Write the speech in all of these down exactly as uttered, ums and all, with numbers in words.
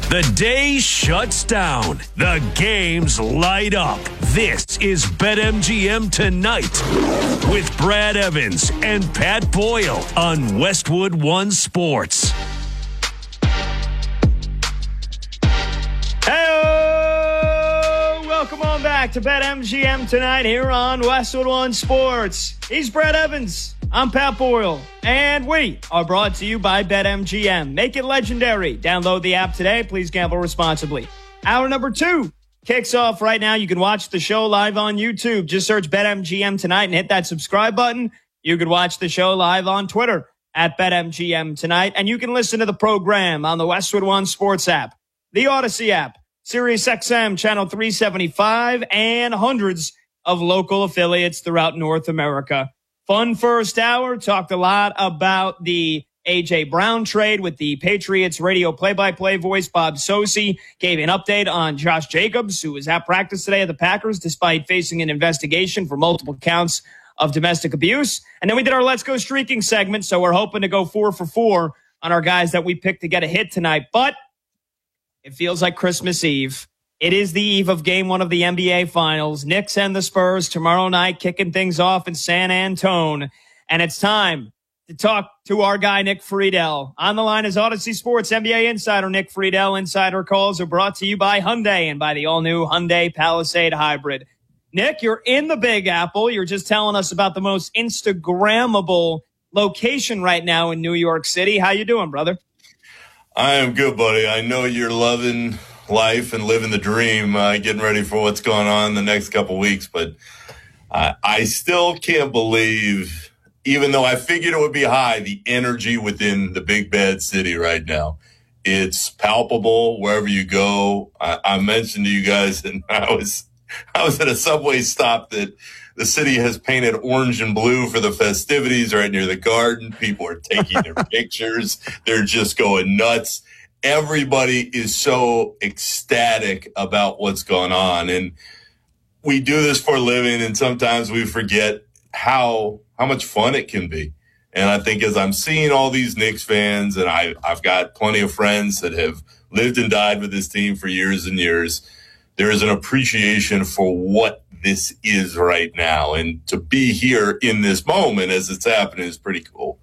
The day shuts down. The games light up. This is BetMGM Tonight with Brad Evans and Pat Boyle on Westwood One Sports. Hey, welcome on back to BetMGM Tonight here on Westwood One Sports. He's Brad Evans. I'm Pat Boyle, and we are brought to you by BetMGM. Make it legendary. Download the app today. Please gamble responsibly. Hour number two kicks off right now. You can watch the show live on YouTube. Just search BetMGM Tonight and hit that subscribe button. You can watch the show live on Twitter at BetMGM Tonight, and you can listen to the program on the Westwood One Sports app, the Odyssey app, Sirius X M Channel three seventy-five, and hundreds of local affiliates throughout North America. Fun first hour. Talked a lot about the A J. Brown trade with the Patriots radio play-by-play voice. Bob Socci gave an update on Josh Jacobs, who was at practice today at the Packers despite facing an investigation for multiple counts of domestic abuse. And then we did our Let's Go Streaking segment, so we're hoping to go four for four on our guys that we picked to get a hit tonight. But it feels like Christmas Eve. It is the eve of game one of the N B A Finals. Knicks and the Spurs tomorrow night, kicking things off in San Antone. And it's time to talk to our guy, Nick Friedel. On the line is Odyssey Sports N B A insider Nick Friedel. Insider calls are brought to you by Hyundai and by the all-new Hyundai Palisade Hybrid. Nick, you're in the Big Apple. You're just telling us about the most Instagrammable location right now in New York City. How you doing, brother? I am good, buddy. I know you're loving life and living the dream, uh, getting ready for what's going on the next couple weeks. But uh, I still can't believe, even though I figured it would be high, the energy within the big bad city right now. It's palpable wherever you go. I, I mentioned to you guys, and I was I was at a subway stop that the city has painted orange and blue for the festivities right near the garden. People are taking their pictures. They're just going nuts. Everybody is so ecstatic about what's going on. And we do this for a living, and sometimes we forget how how much fun it can be. And I think as I'm seeing all these Knicks fans, and I, I've got plenty of friends that have lived and died with this team for years and years, there is an appreciation for what this is right now. And to be here in this moment as it's happening is pretty cool.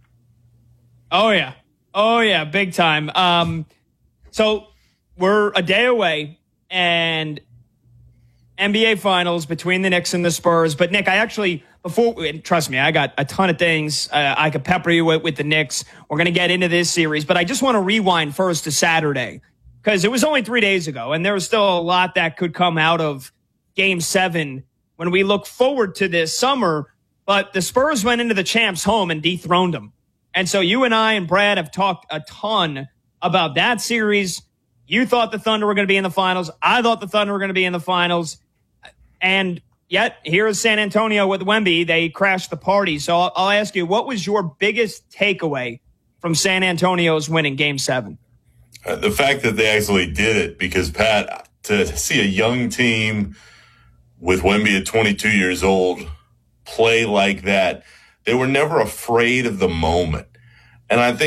Oh, yeah. Oh, yeah, big time. Um, so we're a day away, and N B A Finals between the Knicks and the Spurs. But, Nick, I actually, before, and trust me, I got a ton of things uh, I could pepper you with, with the Knicks. We're going to get into this series. But I just want to rewind first to Saturday, because it was only three days ago, and there was still a lot that could come out of Game seven when we look forward to this summer. But the Spurs went into the champs' home and dethroned them. And so you and I and Brad have talked a ton about that series. You thought the Thunder were going to be in the finals. I thought the Thunder were going to be in the finals. And yet, here is San Antonio with Wemby. They crashed the party. So I'll, I'll ask you, what was your biggest takeaway from San Antonio's win in Game seven? Uh, the fact that they actually did it, because, Pat, to see a young team with Wemby at twenty-two years old play like that, they were never afraid of the moment. And I think